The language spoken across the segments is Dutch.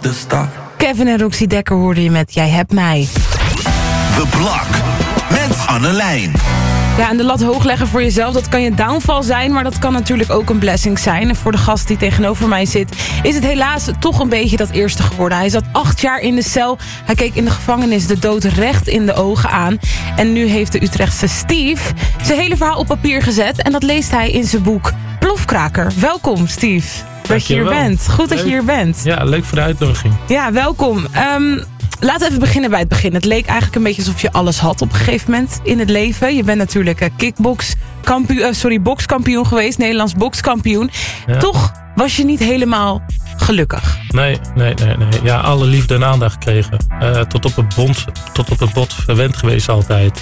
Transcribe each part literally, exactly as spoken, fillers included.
de stad. Kevin en Roxy Dekker hoorde je met Jij hebt mij. The Block met Annelijn. Ja, en de lat hoog leggen voor jezelf, dat kan je downfall zijn, maar dat kan natuurlijk ook een blessing zijn. En voor de gast die tegenover mij zit, is het helaas toch een beetje dat eerste geworden. Hij zat acht jaar in de cel. Hij keek in de gevangenis de dood recht in de ogen aan. En nu heeft de Utrechtse Steve zijn hele verhaal op papier gezet. En dat leest hij in zijn boek Plofkraker. Welkom, Steve. Dat je hier bent. Goed dat leuk. je hier bent. Ja, leuk voor de uitnodiging. Ja, welkom. Um, Laten we even beginnen bij het begin. Het leek eigenlijk een beetje alsof je alles had op een gegeven moment in het leven. Je bent natuurlijk uh, kickbox kampioen, uh, sorry, bokskampioen geweest, Nederlands bokskampioen. Ja. Toch was je niet helemaal gelukkig. Nee, nee, nee, nee. Ja, alle liefde en aandacht gekregen. Uh, tot op het bond, tot op het bot verwend geweest altijd.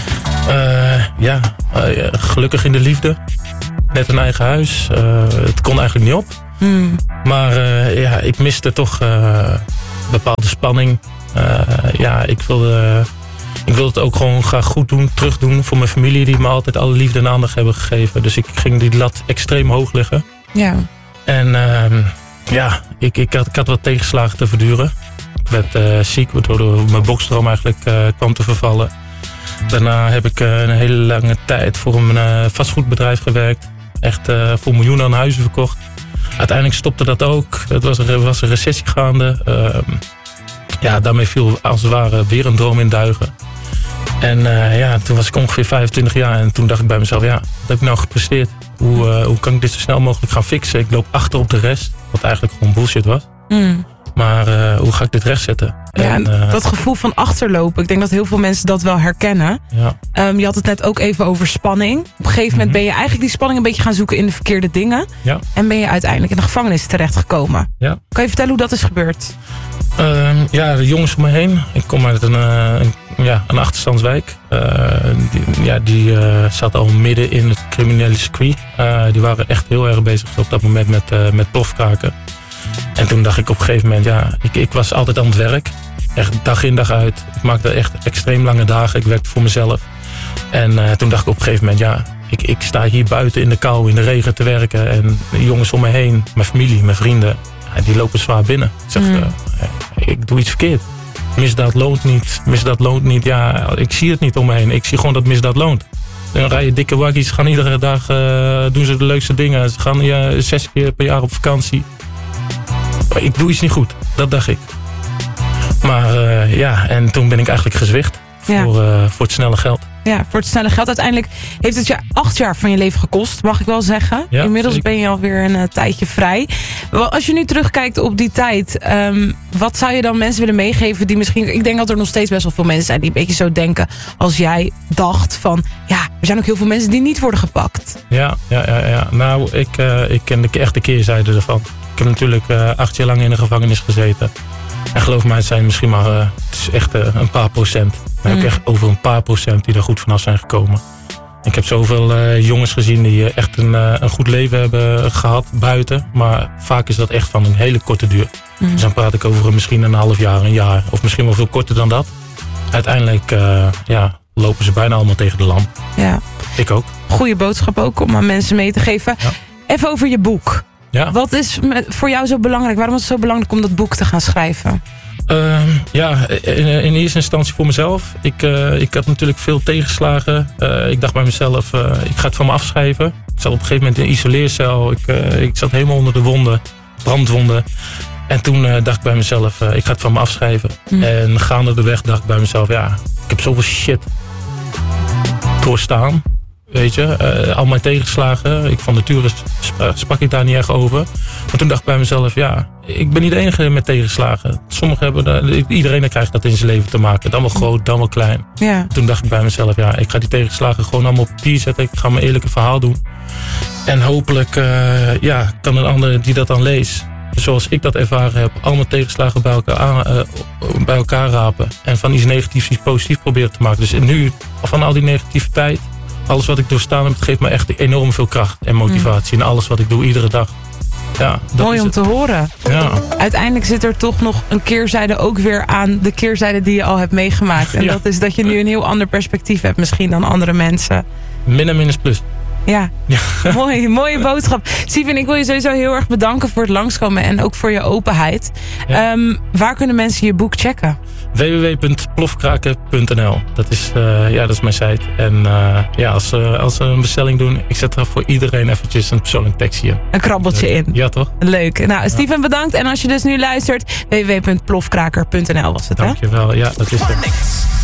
Uh, ja, uh, gelukkig in de liefde. Net een eigen huis. Uh, het kon eigenlijk niet op. Hmm. Maar uh, ja, ik miste toch uh, bepaalde spanning. Uh, ja, ik wilde, ik wilde het ook gewoon graag goed doen, terug doen voor mijn familie die me altijd alle liefde en aandacht hebben gegeven. Dus ik ging die lat extreem hoog leggen. Ja. En uh, ja, ik, ik, had, ik had wat tegenslagen te verduren. Ik werd uh, ziek, waardoor mijn boksdroom eigenlijk uh, kwam te vervallen. Daarna heb ik uh, een hele lange tijd voor een uh, vastgoedbedrijf gewerkt. Echt uh, voor miljoenen aan huizen verkocht. Uiteindelijk stopte dat ook. Het was een, was een recessie gaande. Uh, ja, daarmee viel als het ware weer een droom in duigen. En uh, ja, toen was ik ongeveer vijfentwintig jaar. En toen dacht ik bij mezelf, ja, wat heb ik nou gepresteerd? Hoe, uh, hoe kan ik dit zo snel mogelijk gaan fixen? Ik loop achter op de rest. Wat eigenlijk gewoon bullshit was. Mm. Maar uh, hoe ga ik dit rechtzetten? Ja, en, uh, dat gevoel van achterlopen. Ik denk dat heel veel mensen dat wel herkennen. Ja. Um, je had het net ook even over spanning. Op een gegeven moment mm-hmm. ben je eigenlijk die spanning een beetje gaan zoeken in de verkeerde dingen. Ja. En ben je uiteindelijk in de gevangenis terechtgekomen. Ja. Kan je vertellen hoe dat is gebeurd? Uh, ja, de jongens om me heen. Ik kom uit een, uh, een, ja, een achterstandswijk. Uh, die ja, die uh, zat al midden in het criminele circuit. Uh, die waren echt heel erg bezig op dat moment met, uh, met plofkraken. En toen dacht ik op een gegeven moment, ja, ik, ik was altijd aan het werk. Echt dag in dag uit. Ik maakte echt extreem lange dagen. Ik werkte voor mezelf. En uh, toen dacht ik op een gegeven moment, ja, ik, ik sta hier buiten in de kou, in de regen te werken. En de jongens om me heen, mijn familie, mijn vrienden, ja, die lopen zwaar binnen. Ik zeg, mm. uh, ik doe iets verkeerd. Misdaad loont niet. Misdaad loont niet. Ja, ik zie het niet om me heen. Ik zie gewoon dat misdaad loont. Dan rijden dikke waggies, gaan iedere dag, uh, doen ze de leukste dingen. Ze gaan uh, zes keer per jaar op vakantie. Ik doe iets niet goed, dat dacht ik. Maar uh, ja, en toen ben ik eigenlijk gezwicht voor, ja. uh, voor het snelle geld. Ja, voor het snelle geld. Uiteindelijk heeft het je acht jaar van je leven gekost, mag ik wel zeggen. Ja, Inmiddels zeker. Ben je alweer een uh, tijdje vrij. Als je nu terugkijkt op die tijd, um, wat zou je dan mensen willen meegeven die misschien... Ik denk dat er nog steeds best wel veel mensen zijn die een beetje zo denken als jij dacht van... Ja, er zijn ook heel veel mensen die niet worden gepakt. Ja, ja, ja, ja. Nou, ik, uh, ik ken de echte keerzijde ervan. Ik heb natuurlijk uh, acht jaar lang in de gevangenis gezeten. En geloof mij, het zijn misschien maar uh, het is echt uh, een paar procent. Maar mm. ook echt over een paar procent die er goed vanaf zijn gekomen. Ik heb zoveel uh, jongens gezien die uh, echt een, uh, een goed leven hebben gehad buiten. Maar vaak is dat echt van een hele korte duur. Mm. Dus dan praat ik over misschien een half jaar, een jaar. Of misschien wel veel korter dan dat. Uiteindelijk uh, ja, lopen ze bijna allemaal tegen de lamp. Ja. Ik ook. Goeie boodschap ook om aan mensen mee te geven. Ja. Even over je boek. Ja. Wat is voor jou zo belangrijk? Waarom is het zo belangrijk om dat boek te gaan schrijven? Uh, ja, in, in eerste instantie voor mezelf. Ik, uh, ik had natuurlijk veel tegenslagen. Uh, ik dacht bij mezelf, uh, ik ga het van me afschrijven. Ik zat op een gegeven moment in een isoleercel. Ik, uh, ik zat helemaal onder de wonden, brandwonden. En toen uh, dacht ik bij mezelf, uh, ik ga het van me afschrijven. Mm. En gaande de weg dacht ik bij mezelf, ja, ik heb zoveel shit doorstaan. Weet je, uh, al mijn tegenslagen. Ik van nature sprak ik daar niet echt over. Maar toen dacht ik bij mezelf, ja, ik ben niet de enige met tegenslagen. Sommigen hebben, uh, iedereen krijgt dat in zijn leven te maken. Dan wel groot, dan wel klein. Ja. Toen dacht ik bij mezelf, ja, ik ga die tegenslagen gewoon allemaal op papier zetten. Ik ga mijn eerlijke verhaal doen. En hopelijk, uh, ja, kan een ander die dat dan leest, zoals ik dat ervaren heb, al mijn tegenslagen bij elkaar, aan, uh, bij elkaar rapen. En van iets negatiefs iets positiefs proberen te maken. Dus nu, van al die negativiteit, alles wat ik doorstaan heb, geeft me echt enorm veel kracht en motivatie. Mm. En alles wat ik doe iedere dag. Ja, dat mooi om te horen. Ja. Uiteindelijk zit er toch nog een keerzijde ook weer aan de keerzijde die je al hebt meegemaakt. En ja. dat is dat je nu een heel ander perspectief hebt misschien dan andere mensen. Min en min is plus. Ja, ja. Mooi, mooie boodschap. Steven, ik wil je sowieso heel erg bedanken voor het langskomen en ook voor je openheid. Ja. Um, waar kunnen mensen je boek checken? w w w punt plofkraken punt n l. Dat is, uh, ja, dat is mijn site. En uh, ja, als, uh, als ze een bestelling doen, ik zet er voor iedereen eventjes een persoonlijk tekstje in. Een krabbeltje in. Ja, toch? Leuk. Nou, Steven, bedankt. En als je dus nu luistert, w w w punt plofkraker punt n l was het, hè? Dankjewel. Ja, dat is het.